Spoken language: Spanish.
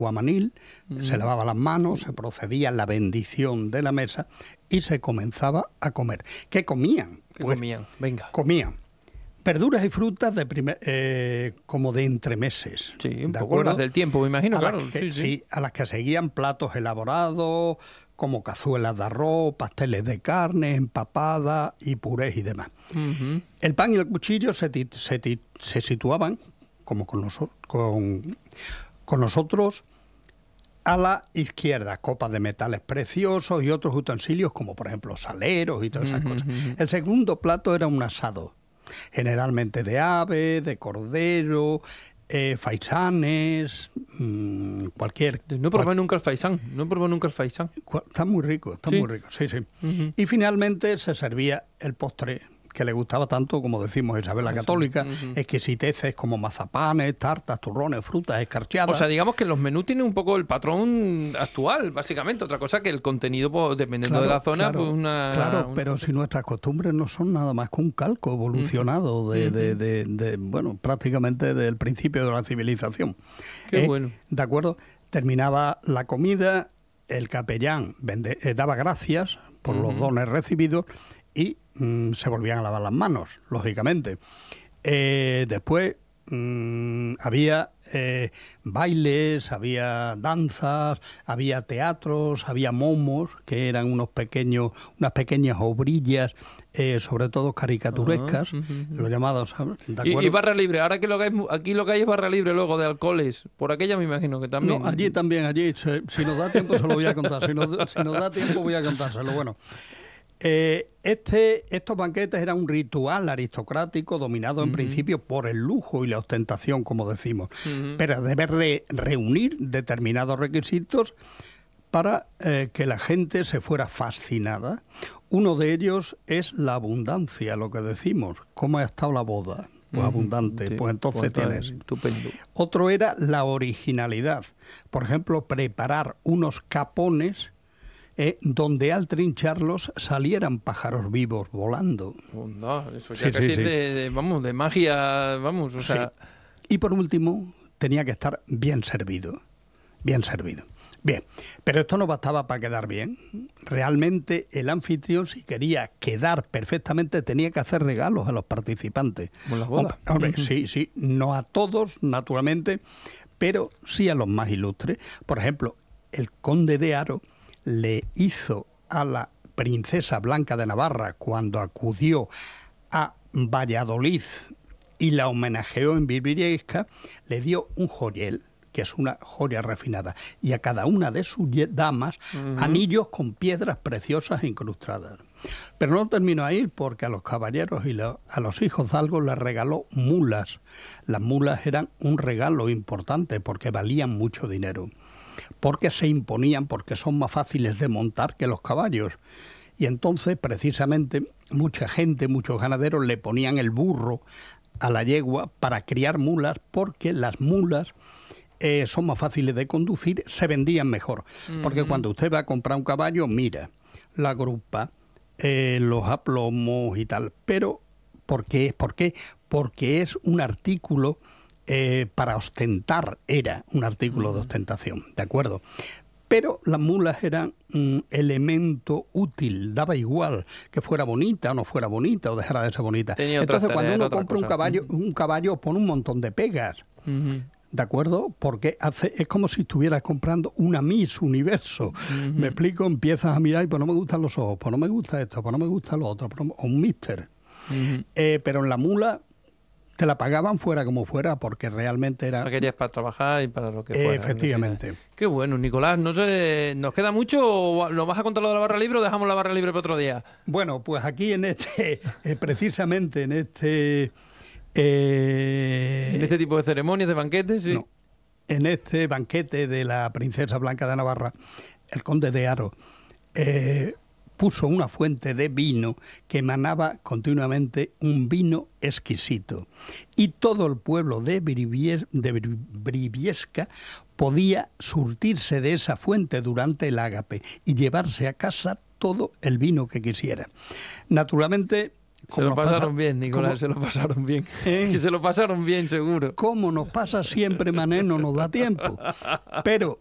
aguamanil, se lavaba las manos, se procedía a la bendición de la mesa y se comenzaba a comer. ¿Qué comían? ¿Qué comían? Venga. Comían verduras y frutas como de entremeses. Sí, un poco las del tiempo, me imagino, claro. Sí, a las que seguían platos elaborados, como cazuelas de arroz, pasteles de carne, empapadas y purés y demás. El pan y el cuchillo se situaban, como con nosotros, a la izquierda, copas de metales preciosos y otros utensilios, como por ejemplo saleros y todas esas cosas. El segundo plato era un asado, generalmente de ave, de cordero, faisanes, cualquier... No he probado nunca el faisán, Está muy rico, muy rico, sí. Y finalmente se servía el postre, que le gustaba tanto, como decimos, Isabel la Católica, exquisiteces como mazapanes, tartas, turrones, frutas, escarchadas. O sea, digamos que los menús tienen un poco el patrón actual, básicamente. Otra cosa que el contenido, pues, dependiendo de la zona, pues pero si nuestras costumbres no son nada más que un calco evolucionado bueno, prácticamente del principio de la civilización. Qué bueno. ¿De acuerdo? Terminaba la comida, el capellán daba gracias por los dones recibidos y se volvían a lavar las manos, lógicamente. Después había bailes, había danzas, había teatros, había momos, que eran unas pequeñas obrillas, sobre todo caricaturescas, los llamados... ¿Y barra libre? Ahora que aquí lo que hay es barra libre luego de alcoholes. Por aquella me imagino que también... No, allí, si nos da tiempo se lo voy a contar. Si nos da tiempo voy a contárselo. Bueno, estos banquetes eran un ritual aristocrático dominado en principio por el lujo y la ostentación, como decimos, pero debe reunir determinados requisitos para que la gente se fuera fascinada. Uno de ellos es la abundancia, lo que decimos. ¿Cómo ha estado la boda? Pues abundante, sí, pues entonces tienes. Estupendo. Otro era la originalidad. Por ejemplo, preparar unos capones donde al trincharlos salieran pájaros vivos volando. Eso ya casi es de magia, vamos, o sea... Y por último, tenía que estar bien servido. Bien, pero esto no bastaba para quedar bien. Realmente el anfitrión, si quería quedar perfectamente, tenía que hacer regalos a los participantes. Como las bodas. Hombre, sí, no a todos, naturalmente, pero sí a los más ilustres. Por ejemplo, el conde de Haro le hizo a la princesa Blanca de Navarra, cuando acudió a Valladolid y la homenajeó en Briviesca, le dio un joyel, que es una joya refinada, y a cada una de sus damas anillos con piedras preciosas incrustadas. Pero no terminó ahí, porque a los caballeros y a los hijos de algo les regaló mulas. Las mulas eran un regalo importante porque valían mucho dinero, porque se imponían, porque son más fáciles de montar que los caballos. Y entonces, precisamente, mucha gente, muchos ganaderos le ponían el burro a la yegua para criar mulas, porque las mulas son más fáciles de conducir, se vendían mejor. Porque cuando usted va a comprar un caballo, mira la grupa, los aplomos y tal. Pero, ¿por qué? Porque es un artículo para ostentar, era un artículo de ostentación, ¿de acuerdo? Pero las mulas eran un elemento útil, daba igual que fuera bonita o no fuera bonita o dejara de ser bonita. Entonces, cuando uno compra un caballo pone un montón de pegas, ¿de acuerdo? Porque es como si estuvieras comprando una Miss Universo. ¿Me explico? Empiezas a mirar y pues no me gustan los ojos, pues no me gusta esto, pues no me gusta lo otro, o un mister. Pero en la mula te la pagaban fuera como fuera, porque realmente era... La querías para trabajar y para lo que fuera. Efectivamente. Qué bueno, Nicolás. No sé, ¿nos queda mucho o nos vas a contar lo de la barra libre o dejamos la barra libre para otro día? Bueno, pues aquí en precisamente en este... en este tipo de ceremonias, de banquetes, sí. No, en este banquete de la princesa Blanca de Navarra, el conde de Haro puso una fuente de vino que emanaba continuamente un vino exquisito. Y todo el pueblo de Briviesca podía surtirse de esa fuente durante el ágape y llevarse a casa todo el vino que quisiera. Naturalmente, Se lo pasaron bien, Nicolás, se lo pasaron bien. Que se lo pasaron bien, seguro. Como nos pasa siempre, Mané, no nos da tiempo. Pero